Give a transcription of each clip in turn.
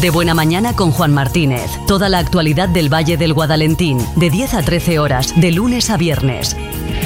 De Buena Mañana con Juan Martínez. Toda la actualidad del Valle del Guadalentín, de 10 a 13 horas, de lunes a viernes.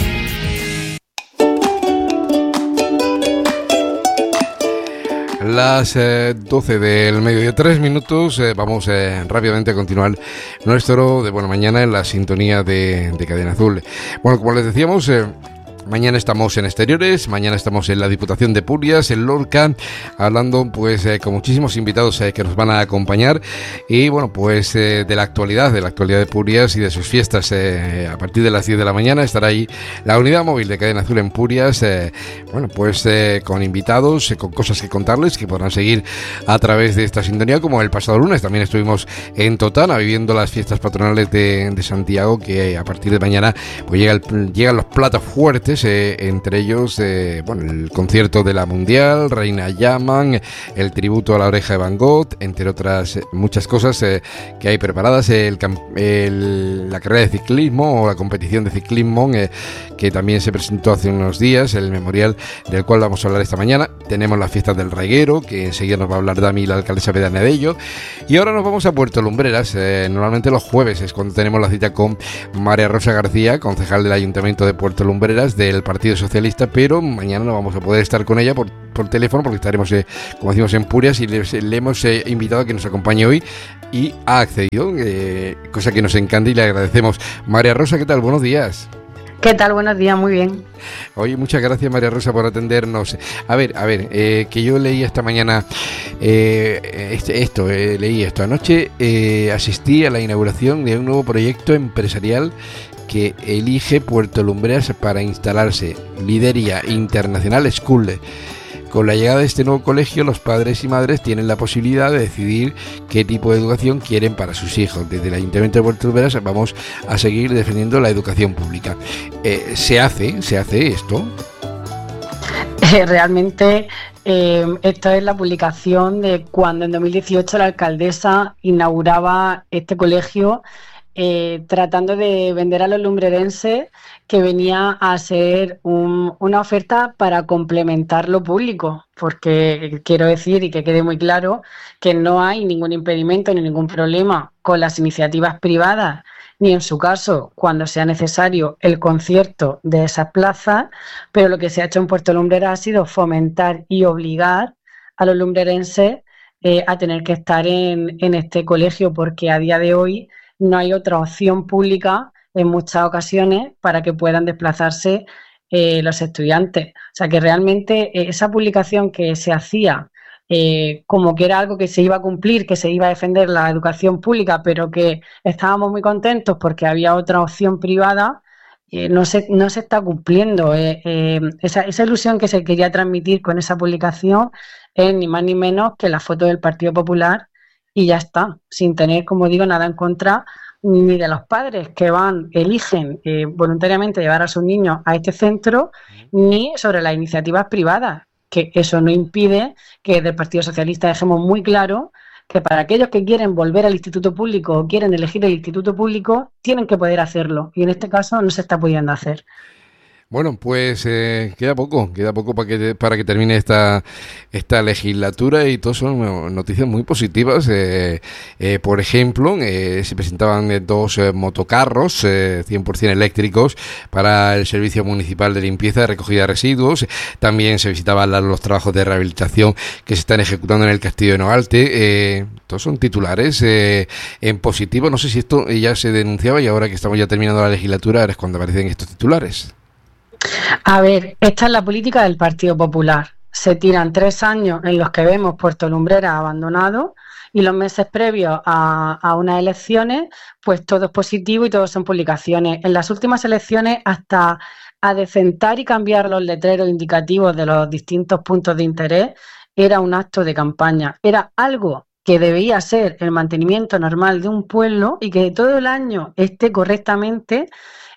Las 12 del mediodía, 3 minutos, vamos rápidamente a continuar nuestro De Buena Mañana en la sintonía de Cadena Azul. Bueno, como les decíamos, mañana estamos en Exteriores, mañana estamos en la Diputación de Purias, en Lorca, hablando pues con muchísimos invitados que nos van a acompañar y bueno, pues de la actualidad de Purias y de sus fiestas. A partir de las 10 de la mañana estará ahí la unidad móvil de Cadena Azul en Purias, bueno, pues con invitados, con cosas que contarles que podrán seguir a través de esta sintonía, como el pasado lunes también estuvimos en Totana viviendo las fiestas patronales de Santiago, que a partir de mañana pues llegan los platos fuertes. Entre ellos, bueno, el concierto de la Mundial, Reina Llaman, el tributo a la Oreja de Van Gogh, entre otras muchas cosas que hay preparadas, la carrera de ciclismo o la competición de ciclismo que también se presentó hace unos días, el memorial del cual vamos a hablar esta mañana. Tenemos las fiestas del Reguero, que enseguida nos va a hablar Dami, la alcaldesa pedánea de ello, y ahora nos vamos a Puerto Lumbreras. Normalmente los jueves es cuando tenemos la cita con María Rosa García, concejal del Ayuntamiento de Puerto Lumbreras del Partido Socialista, pero mañana no vamos a poder estar con ella por teléfono porque estaremos, como decimos, en Purias, y le hemos invitado a que nos acompañe hoy y ha accedido, cosa que nos encanta y le agradecemos. María Rosa, ¿qué tal? Buenos días. ¿Qué tal? Buenos días, muy bien. Oye, muchas gracias, María Rosa, por atendernos. A ver, que yo leí esta mañana leí esto. Anoche asistí a la inauguración de un nuevo proyecto empresarial que elige Puerto Lumbreras para instalarse, Lideria International School. Con la llegada de este nuevo colegio, los padres y madres tienen la posibilidad de decidir qué tipo de educación quieren para sus hijos. Desde el Ayuntamiento de Puerto Lumbreras vamos a seguir defendiendo la educación pública. ¿Se hace esto? Realmente esto es la publicación de cuando en 2018 la alcaldesa inauguraba este colegio, tratando de vender a los lumbrerenses que venía a ser una oferta para complementar lo público, porque quiero decir y que quede muy claro que no hay ningún impedimento ni ningún problema con las iniciativas privadas, ni en su caso, cuando sea necesario, el concierto de esas plazas, pero lo que se ha hecho en Puerto Lumbreras ha sido fomentar y obligar a los lumbrerenses a tener que estar en este colegio, porque a día de hoy no hay otra opción pública en muchas ocasiones para que puedan desplazarse los estudiantes. O sea que realmente esa publicación que se hacía como que era algo que se iba a cumplir, que se iba a defender la educación pública, pero que estábamos muy contentos porque había otra opción privada, no se está cumpliendo. Esa ilusión que se quería transmitir con esa publicación es ni más ni menos que la foto del Partido Popular y ya está, sin tener, como digo, nada en contra ni de los padres que eligen voluntariamente llevar a sus niños a este centro, ni sobre las iniciativas privadas, que eso no impide que desde el Partido Socialista dejemos muy claro que para aquellos que quieren volver al instituto público o quieren elegir el instituto público, tienen que poder hacerlo, y en este caso no se está pudiendo hacer. Bueno, pues queda poco para que termine esta legislatura, y todo son noticias muy positivas. Por ejemplo, se presentaban dos motocarros 100% eléctricos para el Servicio Municipal de Limpieza y Recogida de Residuos. También se visitaban los trabajos de rehabilitación que se están ejecutando en el Castillo de Noalte. Todos son titulares en positivo. No sé si esto ya se denunciaba y ahora que estamos ya terminando la legislatura es cuando aparecen estos titulares. A ver, esta es la política del Partido Popular. Se tiran 3 años en los que vemos Puerto Lumbreras abandonado, y los meses previos a unas elecciones, pues todo es positivo y todo son publicaciones. En las últimas elecciones, hasta a decentar y cambiar los letreros indicativos de los distintos puntos de interés, era un acto de campaña. Era algo que debía ser el mantenimiento normal de un pueblo y que todo el año esté correctamente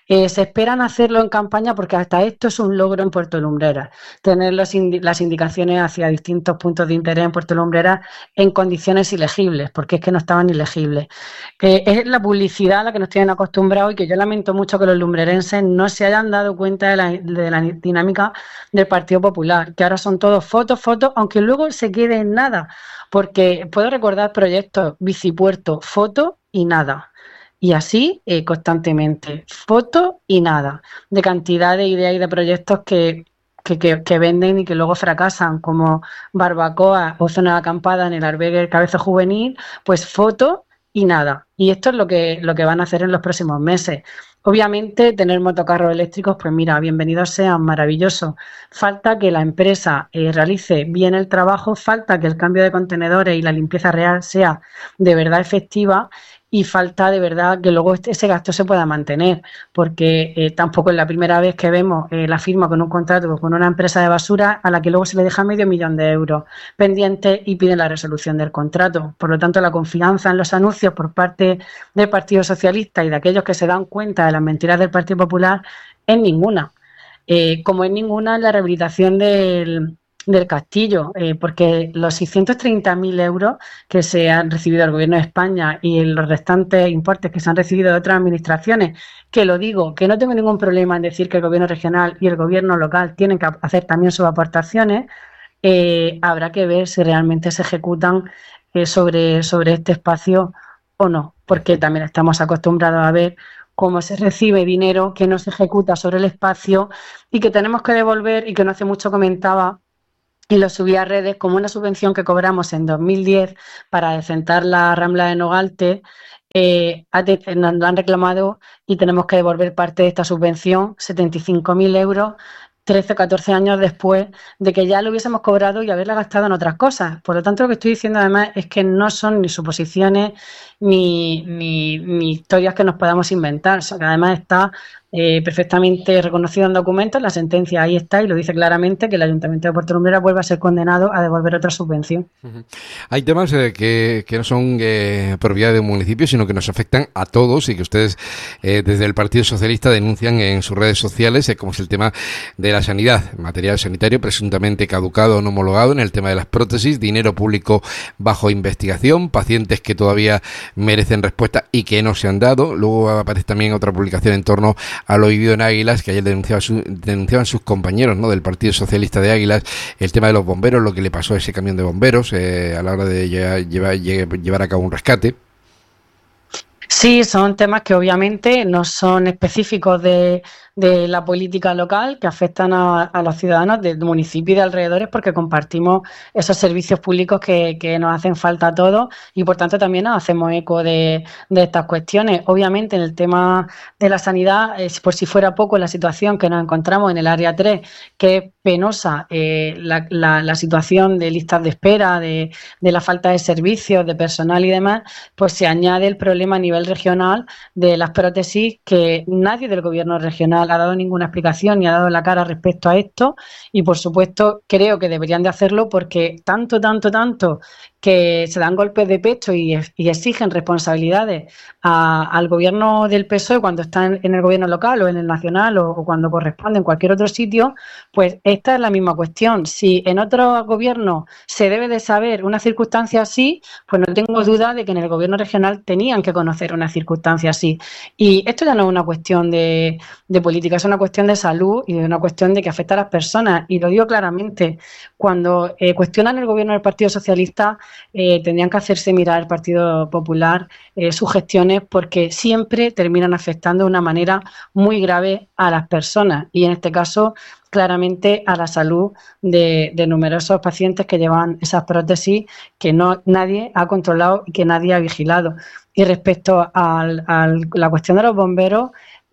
Se esperan hacerlo en campaña porque hasta esto es un logro en Puerto Lumbreras, tener las indicaciones hacia distintos puntos de interés en Puerto Lumbreras en condiciones ilegibles, porque es que no estaban ilegibles. Es la publicidad a la que nos tienen acostumbrados y que yo lamento mucho que los lumbrerenses no se hayan dado cuenta de la dinámica del Partido Popular, que ahora son todos fotos, aunque luego se quede en nada, porque puedo recordar proyectos bicipuerto, foto y nada. Y así constantemente, foto y nada, de cantidad de ideas y de proyectos que venden y que luego fracasan, como barbacoa o zona de acampada en el albergue Cabezo Juvenil, pues foto y nada. Y esto es lo que van a hacer en los próximos meses. Obviamente, tener motocarros eléctricos, pues mira, bienvenidos sean, maravilloso. Falta que la empresa realice bien el trabajo, falta que el cambio de contenedores y la limpieza real sea de verdad efectiva y falta de verdad que luego ese gasto se pueda mantener, porque tampoco es la primera vez que vemos la firma con un contrato con una empresa de basura a la que luego se le deja $500,000 de euros pendientes y piden la resolución del contrato. Por lo tanto, la confianza en los anuncios por parte del Partido Socialista y de aquellos que se dan cuenta de las mentiras del Partido Popular es ninguna. Como es ninguna la rehabilitación del castillo, porque los 630.000 euros que se han recibido del Gobierno de España y los restantes importes que se han recibido de otras administraciones, que lo digo, que no tengo ningún problema en decir que el Gobierno regional y el Gobierno local tienen que hacer también sus aportaciones, habrá que ver si realmente se ejecutan sobre este espacio o no, porque también estamos acostumbrados a ver cómo se recibe dinero que no se ejecuta sobre el espacio y que tenemos que devolver, y que no hace mucho comentaba y lo subí a redes, como una subvención que cobramos en 2010 para decentar la Rambla de Nogalte. Nos lo han reclamado y tenemos que devolver parte de esta subvención, 75.000 euros, 13 o 14 años después de que ya lo hubiésemos cobrado y haberla gastado en otras cosas. Por lo tanto, lo que estoy diciendo además es que no son ni suposiciones ni historias que nos podamos inventar. O sea, que además está perfectamente reconocido en documentos, la sentencia ahí está y lo dice claramente, que el Ayuntamiento de Puerto Lumbreras vuelve a ser condenado a devolver otra subvención. Hay temas que no son propiedad de un municipio, sino que nos afectan a todos y que ustedes desde el Partido Socialista denuncian en sus redes sociales, como es el tema de la sanidad, material sanitario presuntamente caducado o no homologado, en el tema de las prótesis, dinero público bajo investigación, pacientes que todavía merecen respuesta y que no se han dado. Luego aparece también otra publicación en torno a lo vivido en Águilas, que ayer denunciaban sus compañeros, ¿no?, del Partido Socialista de Águilas, el tema de los bomberos, lo que le pasó a ese camión de bomberos a la hora de llevar a cabo un rescate. Sí, son temas que obviamente no son específicos de la política local, que afectan a los ciudadanos del municipio y de alrededores, porque compartimos esos servicios públicos que nos hacen falta a todos y por tanto también nos hacemos eco de estas cuestiones. Obviamente en el tema de la sanidad, por si fuera poco la situación que nos encontramos en el área 3, que es penosa, la situación de listas de espera, de la falta de servicios, de personal y demás, pues se añade el problema a nivel regional de las prótesis, que nadie del gobierno regional ha dado ninguna explicación ni ha dado la cara respecto a esto, y por supuesto creo que deberían de hacerlo, porque tanto que se dan golpes de pecho y exigen responsabilidades al gobierno del PSOE cuando están en el gobierno local o en el nacional o cuando corresponde en cualquier otro sitio, pues esta es la misma cuestión. Si en otro gobierno se debe de saber una circunstancia así, pues no tengo duda de que en el gobierno regional tenían que conocer una circunstancia así. Y esto ya no es una cuestión de política, es una cuestión de salud y de una cuestión de que afecta a las personas. Y lo digo claramente, cuando cuestionan el gobierno del Partido Socialista, tendrían que hacerse mirar al Partido Popular sus gestiones, porque siempre terminan afectando de una manera muy grave a las personas y en este caso claramente a la salud de numerosos pacientes que llevan esas prótesis que nadie ha controlado y que nadie ha vigilado. Y respecto a la cuestión de los bomberos,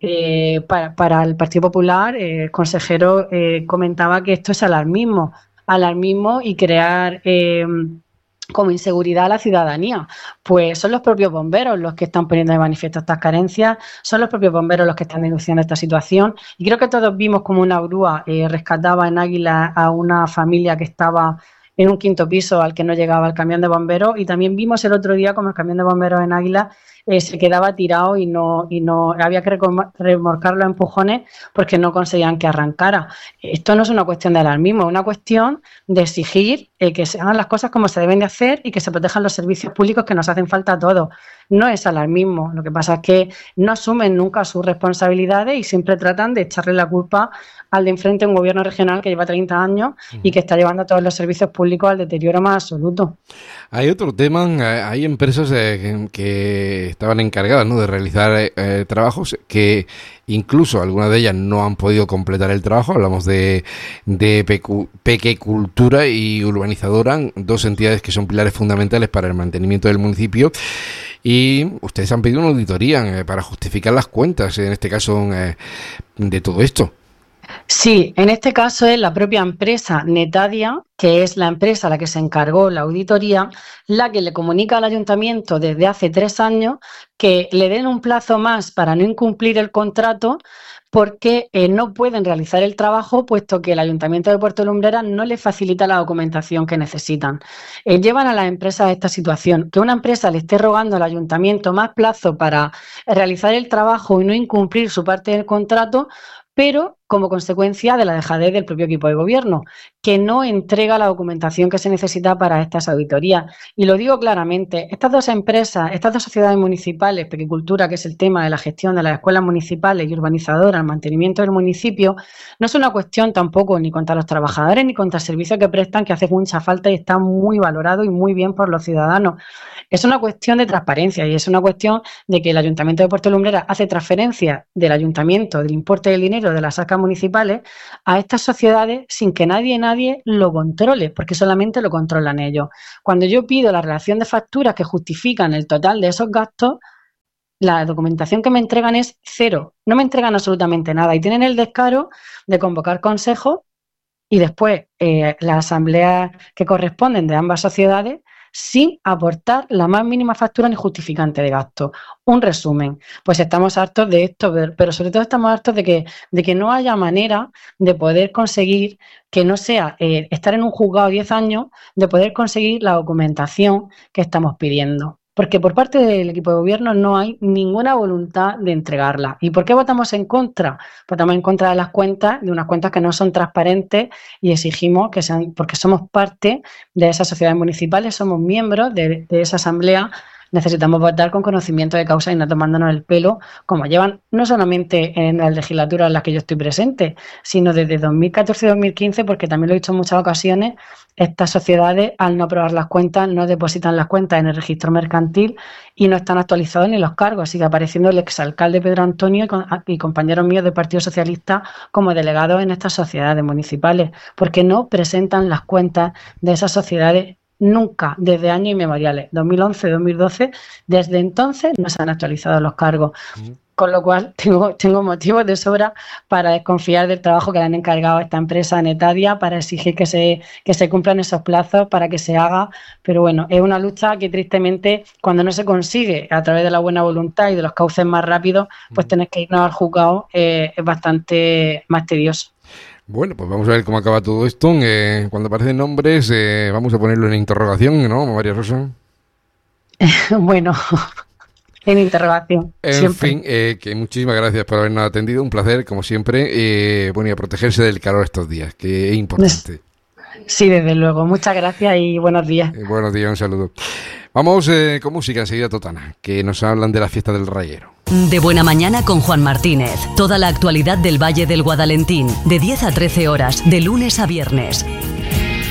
para el Partido Popular, el consejero comentaba que esto es alarmismo y crear como inseguridad a la ciudadanía. Pues son los propios bomberos los que están poniendo de manifiesto estas carencias, son los propios bomberos los que están denunciando esta situación, y creo que todos vimos como una grúa rescataba en Águila a una familia que estaba en un quinto piso al que no llegaba el camión de bomberos, y también vimos el otro día como el camión de bomberos en Águila se quedaba tirado y no había que remolcarlo a empujones porque no conseguían que arrancara. Esto no es una cuestión de alarmismo, es una cuestión de exigir que se hagan las cosas como se deben de hacer y que se protejan los servicios públicos que nos hacen falta a todos. No es alarmismo, lo que pasa es que no asumen nunca sus responsabilidades y siempre tratan de echarle la culpa al de enfrente, un gobierno regional que lleva 30 años y que está llevando a todos los servicios públicos al deterioro más absoluto. Hay otro tema, hay empresas que estaban encargadas, ¿no?, de realizar trabajos que incluso algunas de ellas no han podido completar el trabajo. Hablamos de Pequecultura y Urbanizadora, dos entidades que son pilares fundamentales para el mantenimiento del municipio. Y ustedes han pedido una auditoría para justificar las cuentas, en este caso, de todo esto. Sí, en este caso es la propia empresa Netadia, que es la empresa a la que se encargó la auditoría, la que le comunica al ayuntamiento desde hace 3 años que le den un plazo más para no incumplir el contrato, porque no pueden realizar el trabajo puesto que el Ayuntamiento de Puerto Lumbreras no les facilita la documentación que necesitan. Llevan a las empresas a esta situación, que una empresa le esté rogando al Ayuntamiento más plazo para realizar el trabajo y no incumplir su parte del contrato, pero como consecuencia de la dejadez del propio equipo de gobierno, que no entrega la documentación que se necesita para estas auditorías. Y lo digo claramente, estas dos empresas, estas dos sociedades municipales, Pequecultura, que es el tema de la gestión de las escuelas municipales, y Urbanizadora, el mantenimiento del municipio, no es una cuestión tampoco ni contra los trabajadores ni contra el servicio que prestan, que hace mucha falta y está muy valorado y muy bien por los ciudadanos. Es una cuestión de transparencia y es una cuestión de que el Ayuntamiento de Puerto Lumbreras hace transferencias del ayuntamiento, del importe del dinero de las arcas municipales, a estas sociedades sin que nadie lo controle, porque solamente lo controlan ellos. Cuando yo pido la relación de facturas que justifican el total de esos gastos, la documentación que me entregan es cero, no me entregan absolutamente nada y tienen el descaro de convocar consejos y después las asambleas que corresponden de ambas sociedades sin aportar la más mínima factura ni justificante de gasto. Un resumen, pues estamos hartos de esto, pero sobre todo estamos hartos de que no haya manera de poder conseguir, que no sea estar en un juzgado 10 años, de poder conseguir la documentación que estamos pidiendo. Porque por parte del equipo de gobierno no hay ninguna voluntad de entregarla. ¿Y por qué votamos en contra? Votamos en contra de las cuentas, de unas cuentas que no son transparentes, y exigimos que sean, porque somos parte de esas sociedades municipales, somos miembros de esa asamblea. Necesitamos votar con conocimiento de causa y no tomándonos el pelo, como llevan no solamente en la legislatura en la que yo estoy presente, sino desde 2014 y 2015, porque también lo he dicho en muchas ocasiones, estas sociedades, al no aprobar las cuentas, no depositan las cuentas en el registro mercantil y no están actualizados ni los cargos. Sigue apareciendo el exalcalde Pedro Antonio y compañeros míos del Partido Socialista como delegados en estas sociedades municipales, porque no presentan las cuentas de esas sociedades nunca, desde años inmemoriales, 2011, 2012, desde entonces no se han actualizado los cargos. Con lo cual tengo motivos de sobra para desconfiar del trabajo que le han encargado a esta empresa Netadia, para exigir que se cumplan esos plazos, para que se haga. Pero bueno, es una lucha que tristemente, cuando no se consigue a través de la buena voluntad y de los cauces más rápidos, pues tener que irnos al juzgado es bastante más tedioso. Bueno, pues vamos a ver cómo acaba todo esto. Cuando aparecen nombres, vamos a ponerlo en interrogación, ¿no, María Rosa? Bueno, en interrogación. En siempre. fin, que muchísimas gracias por habernos atendido. Un placer, como siempre. Bueno, y a protegerse del calor estos días, que es importante. Sí, desde luego. Muchas gracias y buenos días. Buenos días, un saludo. Vamos con música enseguida, Totana, que nos hablan de la fiesta del Rayero. De Buena Mañana con Juan Martínez. Toda la actualidad del Valle del Guadalentín, de 10 a 13 horas, de lunes a viernes.